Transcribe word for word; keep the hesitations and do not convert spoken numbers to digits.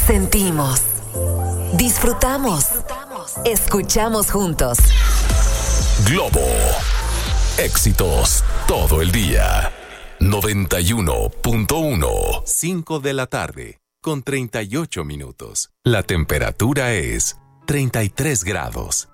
Sentimos, disfrutamos, escuchamos juntos. Globo, éxitos todo el día. noventa y uno punto uno. cinco de la tarde, con treinta y ocho minutos. La temperatura es treinta y tres grados.